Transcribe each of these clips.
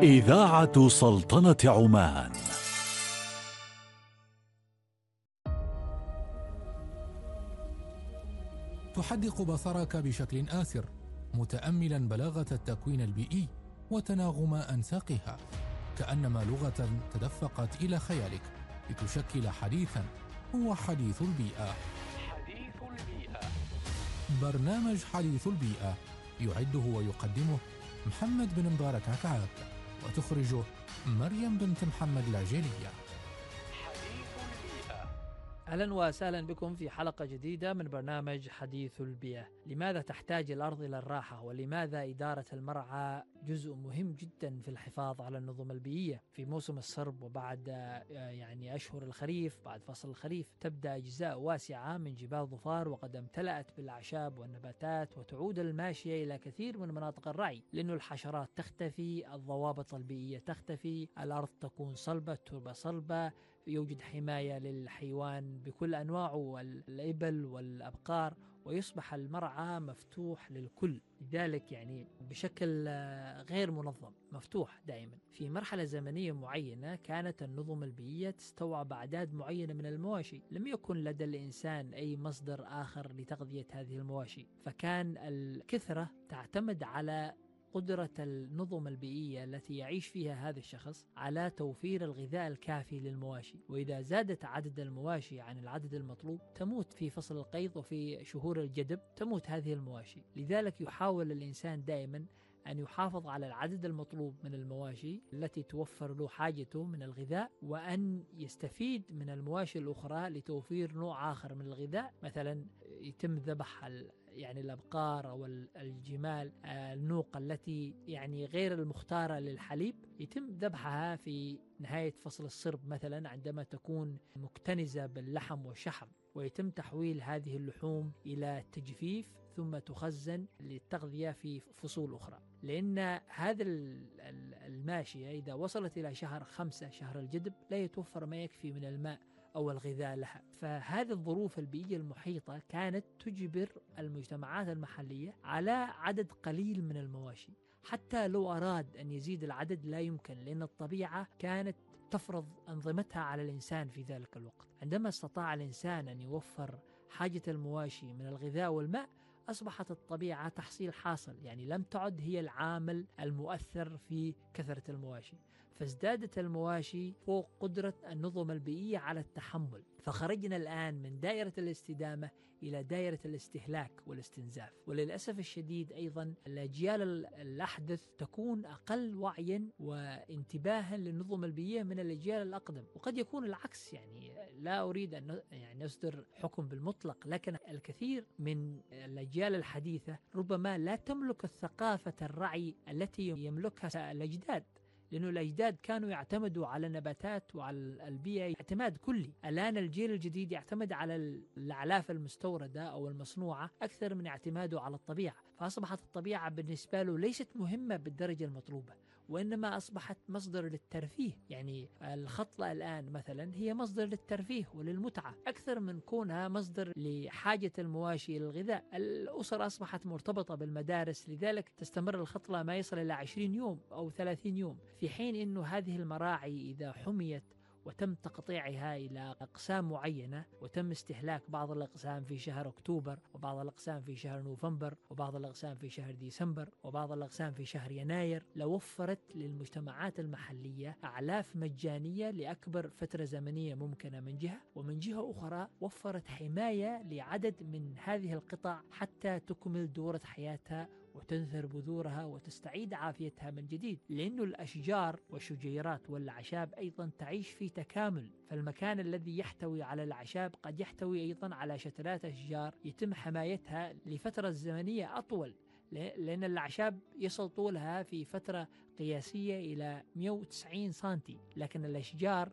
إذاعة سلطنة عمان. تحدق بصرك بشكل آثر، متأملا بلاغة التكوين البيئي وتناغم أنساقها، كأنما لغة تدفقت إلى خيالك لتشكل حديثا هو حديث البيئة. حديث البيئة، برنامج حديث البيئة يعده ويقدمه محمد بن مبارك عكعاب، وتخرجه مريم بنت محمد العجيلية. حديث البيئة. أهلا وسهلا بكم في حلقة جديدة من برنامج حديث البيئة. لماذا تحتاج الأرض إلى الراحة؟ ولماذا إدارة المرعى جزء مهم جدا في الحفاظ على النظم البيئية؟ في موسم الصرب وبعد أشهر الخريف، بعد فصل الخريف، تبدأ أجزاء واسعة من جبال ظفار وقد امتلأت بالأعشاب والنباتات، وتعود الماشية إلى كثير من مناطق الرعي، لأنه الحشرات تختفي، الضوابط البيئية تختفي، الأرض تكون صلبة، التربة صلبة، يوجد حماية للحيوان بكل أنواعه، الإبل والأبقار، ويصبح المرعى مفتوح للكل. لذلك بشكل غير منظم، مفتوح دائما. في مرحلة زمنية معينة كانت النظم البيئية تستوعب أعداد معينة من المواشي، لم يكن لدى الإنسان أي مصدر آخر لتغذية هذه المواشي، فكان الكثرة تعتمد على قدرة النظم البيئية التي يعيش فيها هذا الشخص على توفير الغذاء الكافي للمواشي. وإذا زادت عدد المواشي عن العدد المطلوب تموت في فصل القيض، وفي شهور الجدب تموت هذه المواشي. لذلك يحاول الإنسان دائما أن يحافظ على العدد المطلوب من المواشي التي توفر له حاجته من الغذاء، وأن يستفيد من المواشي الأخرى لتوفير نوع آخر من الغذاء. مثلا يتم ذبح الأبقار أو الجمال، النوق التي غير المختارة للحليب، يتم ذبحها في نهاية فصل الصرب مثلا، عندما تكون مكتنزة باللحم والشحم، ويتم تحويل هذه اللحوم إلى تجفيف ثم تخزن للتغذية في فصول أخرى. لأن هذا الماشية إذا وصلت إلى شهر 5، شهر الجدب، لا يتوفر ما يكفي من الماء أو الغذاء لها. فهذه الظروف البيئية المحيطة كانت تجبر المجتمعات المحلية على عدد قليل من المواشي. حتى لو أراد أن يزيد العدد لا يمكن، لأن الطبيعة كانت تفرض أنظمتها على الإنسان في ذلك الوقت. عندما استطاع الإنسان أن يوفر حاجة المواشي من الغذاء والماء، أصبحت الطبيعة تحصيل حاصل، لم تعد هي العامل المؤثر في كثرة المواشي، فازدادت المواشي فوق قدرة النظم البيئية على التحمل. فخرجنا الآن من دائرة الاستدامة إلى دائرة الاستهلاك والاستنزاف. وللأسف الشديد أيضا الأجيال الأحدث تكون أقل وعيا وانتباها للنظم البيئية من الأجيال الأقدم، وقد يكون العكس. لا أريد أن أصدر حكم بالمطلق، لكن الكثير من الأجيال الحديثة ربما لا تملك الثقافة الرعي التي يملكها الأجداد، لأنه الأجداد كانوا يعتمدوا على النباتات وعلى البيئة اعتماد كلي. الآن الجيل الجديد يعتمد على الأعلاف المستوردة أو المصنوعة أكثر من اعتماده على الطبيعة، فأصبحت الطبيعة بالنسبة له ليست مهمة بالدرجة المطلوبة، وإنما أصبحت مصدر للترفيه. الخطلة الآن مثلا هي مصدر للترفيه وللمتعة أكثر من كونها مصدر لحاجة المواشي للغذاء. الأسر أصبحت مرتبطة بالمدارس، لذلك تستمر الخطلة ما يصل إلى 20 يوم أو 30 يوم، في حين أنه هذه المراعي إذا حميت وتم تقطيعها إلى أقسام معينة، وتم استهلاك بعض الأقسام في شهر أكتوبر، وبعض الأقسام في شهر نوفمبر، وبعض الأقسام في شهر ديسمبر، وبعض الأقسام في شهر يناير، لوفرت للمجتمعات المحلية أعلاف مجانية لأكبر فترة زمنية ممكنة من جهة، ومن جهة أخرى وفرت حماية لعدد من هذه القطع حتى تكمل دورة حياتها وتنثر بذورها وتستعيد عافيتها من جديد. لأن الأشجار والشجيرات والأعشاب أيضا تعيش في تكامل، فالمكان الذي يحتوي على الأعشاب قد يحتوي أيضا على شتلات أشجار يتم حمايتها لفترة زمنية أطول، لأن الأعشاب يصل طولها في فترة قياسية إلى 190 سنتي، لكن الأشجار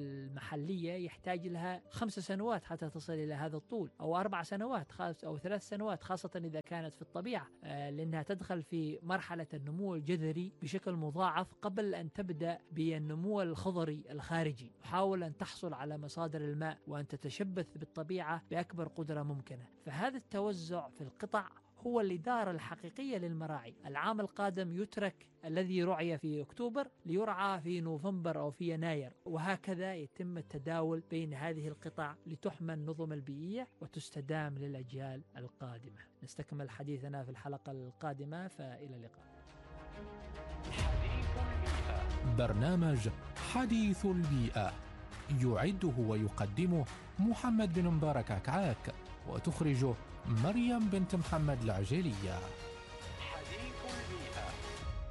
المحلية يحتاج لها 5 سنوات حتى تصل إلى هذا الطول، أو 4 سنوات أو 3 سنوات، خاصة إذا كانت في الطبيعة، لأنها تدخل في مرحلة النمو الجذري بشكل مضاعف قبل أن تبدأ بالنمو الخضري الخارجي. تحاول أن تحصل على مصادر الماء وأن تتشبث بالطبيعة بأكبر قدرة ممكنة. فهذا التوزع في القطع هو الإدارة الحقيقية للمراعي. العام القادم يترك الذي رعي في أكتوبر ليرعى في نوفمبر أو في يناير، وهكذا يتم التداول بين هذه القطع لتحمى النظم البيئية وتستدام للأجيال القادمة. نستكمل حديثنا في الحلقة القادمة، فإلى اللقاء. حديث البيئة. برنامج حديث البيئة يعده ويقدمه محمد بن مبارك عكعاك، وتخرجه مريم بنت محمد العجيلية.